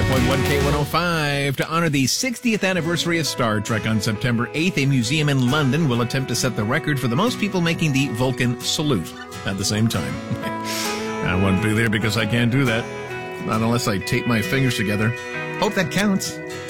101.1 K105. To honor the 60th anniversary of Star Trek on September 8th, a museum in London will attempt to set the record for the most people making the Vulcan salute at the same time. I won't be there because I can't do that. Not unless I tape my fingers together. Hope that counts.